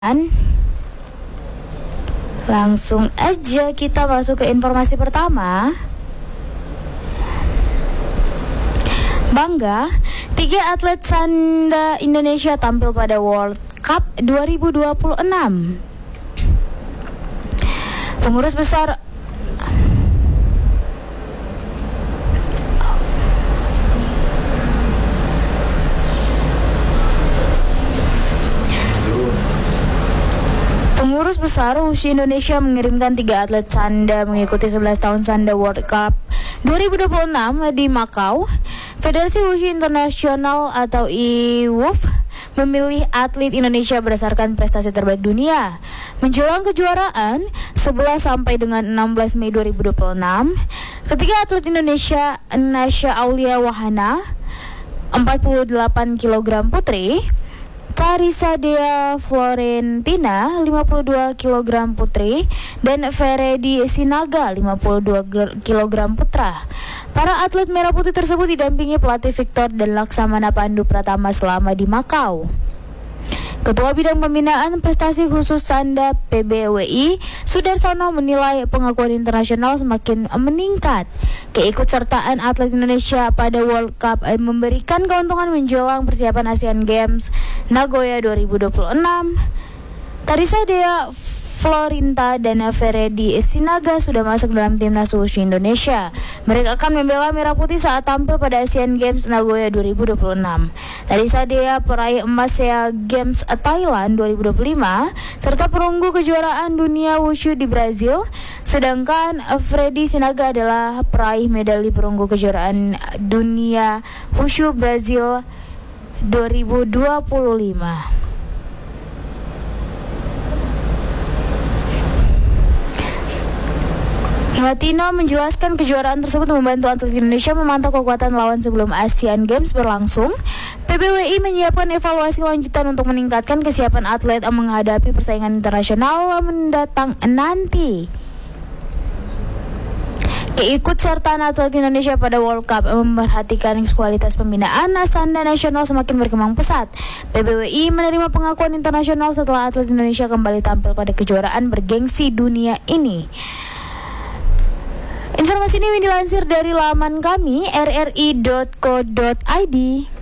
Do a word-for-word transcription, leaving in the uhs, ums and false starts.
Langsung aja kita masuk ke informasi pertama. Bangga, tiga atlet sanda Indonesia tampil pada World Cup dua ribu dua puluh enam. Pengurus besar Pengurus besar Wushu Indonesia mengirimkan tiga atlet sanda mengikuti sebelas tahun Sanda World Cup dua ribu dua puluh enam di Makau. Federasi Wushu Internasional atau I W U F memilih atlet Indonesia berdasarkan prestasi terbaik dunia. Menjelang kejuaraan sebelas sampai dengan enam belas Mei dua ribu dua puluh enam, ketiga atlet Indonesia, Nasya Aulia Wahana empat puluh delapan kilogram putri, Tarisa Dea Florentina lima puluh dua kilogram putri, dan Feredi Sinaga lima puluh dua kilogram putra. Para atlet merah putih tersebut didampingi pelatih Victor dan Laksamana Pandu Pratama selama di Makau. Ketua Bidang Pembinaan Prestasi Khusus Sanda P B W I, Sudarsono, menilai pengakuan internasional semakin meningkat. Keikutsertaan atlet Indonesia pada World Cup memberikan keuntungan menjelang persiapan Asian Games Nagoya dua ribu dua puluh enam. Tarisa Dea Florinta dan Feredi Sinaga sudah masuk dalam timnas Wushu Indonesia. Mereka akan membela merah putih saat tampil pada Asian Games Nagoya dua ribu dua puluh enam. Tarisa Dea peraih emas Sea Games Thailand dua ribu dua puluh lima serta perunggu kejuaraan dunia Wushu di Brazil. Sedangkan Feredi Sinaga adalah peraih medali perunggu kejuaraan dunia Wushu Brazil dua ribu dua puluh lima. Latino menjelaskan kejuaraan tersebut membantu atlet Indonesia memantau kekuatan lawan sebelum Asian Games berlangsung. P B W I menyiapkan evaluasi lanjutan untuk meningkatkan kesiapan atlet menghadapi persaingan internasional mendatang nanti. Keikutsertaan atlet Indonesia pada World Cup memperhatikan kualitas pembinaan sanda nasional semakin berkembang pesat. P B W I menerima pengakuan internasional setelah atlet Indonesia kembali tampil pada kejuaraan bergengsi dunia ini. Informasi ini dilansir dari laman kami r r i dot co dot i d.